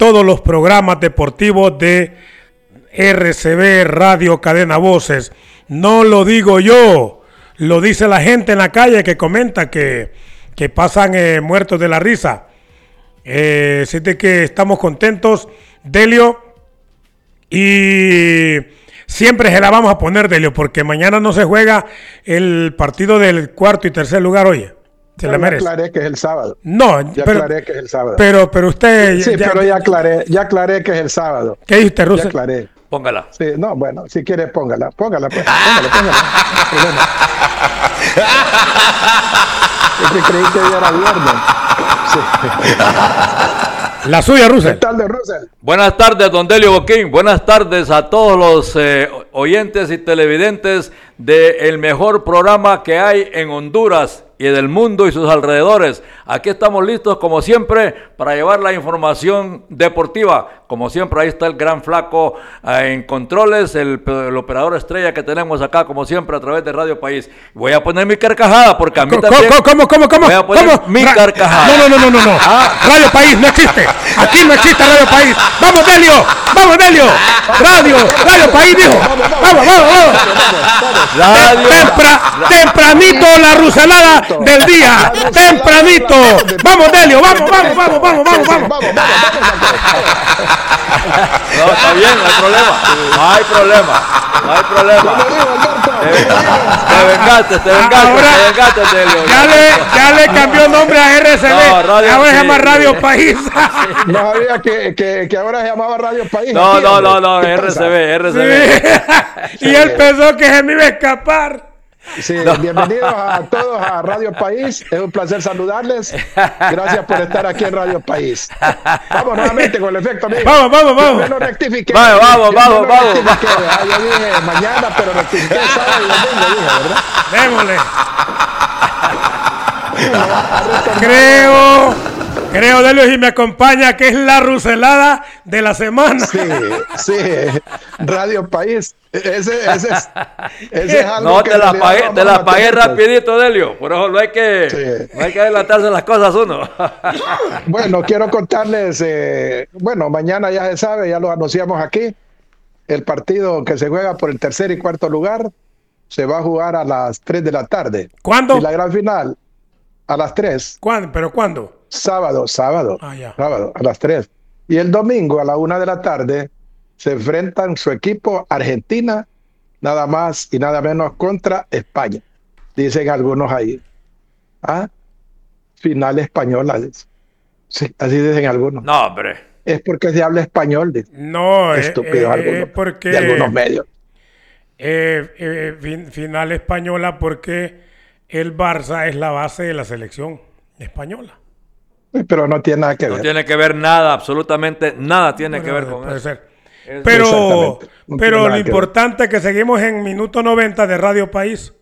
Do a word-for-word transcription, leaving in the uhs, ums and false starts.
todos los programas deportivos de R C B Radio Cadena Voces. No lo digo yo, lo dice la gente en la calle que comenta que, que pasan eh, muertos de la risa. Eh, así de que estamos contentos, Delio, y siempre se la vamos a poner, Delio, porque mañana no se juega el partido del cuarto y tercer lugar, oye. Se ya la merece. aclaré que es el sábado. No, ya pero, aclaré que es el sábado. Pero, pero usted... Sí, ya, pero ya aclaré, ya aclaré que es el sábado. ¿Qué dice usted, Russell? Ya aclaré. Póngala. Sí, no, bueno, si quiere póngala, póngala, pues, póngala, póngala. No hay problema. Es que creí que hoy era viernes. Sí. La suya, Russell. ¿Qué tal, de Russell? Buenas tardes, don Delio Boquín. Buenas tardes a todos los eh, oyentes y televidentes del mejor programa que hay en Honduras y del mundo y sus alrededores. Aquí estamos listos, como siempre, para llevar la información deportiva. Como siempre, ahí está el gran flaco eh, en controles, el, el operador estrella que tenemos acá, como siempre, a través de Radio País. Voy a poner mi carcajada, porque a mí ¿Cómo, también... ¿Cómo, cómo, cómo? Voy a poner ¿Cómo? mi Ra carcajada. No, no, no, no, no. ¿Ah? Radio País no existe. Aquí no existe Radio País. ¡Vamos, Delio! ¡Vamos, Delio! Radio, Radio País, dijo. ¡Vamos, vamos, vamos! Radio... Tempra, tempranito la ruselada del día. Tempranito. Vamos, Delio, vamos, vamos, vamos, vamos, vamos, vamos. No, está bien, no hay problema. No hay problema. No hay problema. Te, te vengaste, te vengaste, Ahora, te vengaste, Delio. Ya le, ya le cambió nombre a R C B. No, radio, ahora sí, se llama Radio sí. País. No sabía que, que, que ahora se llamaba Radio País. No, aquí, no, no, hombre. no, ¿Qué R C B, pasa? R C B. Sí. Y él pensó que se me iba a escapar. Sí, bienvenidos a todos a Radio País. Es un placer saludarles. Gracias por estar aquí en Radio País. Vamos nuevamente con el efecto, amigo. Vamos, vamos, vamos. Yo no rectifiqué. Vamos, vamos, Yo vamos, no vamos. rectifiqué. Ah, yo dije mañana, pero rectifiqué sábado y domingo, dije, ¿verdad? Démosle. Creo, creo, Delio, si me acompaña, que es la ruselada de la semana. Sí, sí. Radio País. Ese, ese es, ese es algo No, que te en la realidad pagué, vamos te a la pagué mantener. rapidito, Delio. Por eso no hay que, Sí. no hay que adelantarse las cosas uno. Bueno, quiero contarles, eh, bueno, mañana ya se sabe, ya lo anunciamos aquí, el partido que se juega por el tercer y cuarto lugar se va a jugar a las tres de la tarde. ¿Cuándo? Y la gran final a las tres. ¿Cuándo? ¿Pero cuándo? Sábado, sábado, Ah, ya. sábado, a las tres. Y el domingo a la una de la tarde se enfrentan su equipo Argentina, nada más y nada menos contra España. Dicen algunos ahí. Ah, final española. Sí, así dicen algunos. No, hombre. Es porque se habla español, dicen. No, es Estúpidos algunos, porque de algunos medios. eh, eh, fin- final española porque el Barça es la base de la selección española. Pero no tiene nada que No ver. tiene que ver nada, absolutamente nada tiene Bueno, que ver con puede eso. ser. Es- Pero, Exactamente. No tiene pero nada lo que ver. importante es que seguimos en minuto noventa de Radio País.